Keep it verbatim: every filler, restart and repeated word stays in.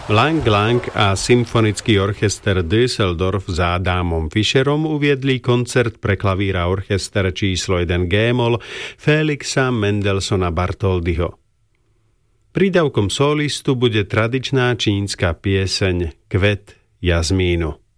Lang Lang a symfonický orchester Düsseldorf za Adamom Fischerom uviedli koncert pre klavír a orchester číslo jeden G-moll Felixa Mendelssohna Bartholdyho. Prídavkom solistu bude tradičná čínska pieseň Kvet jazmínu.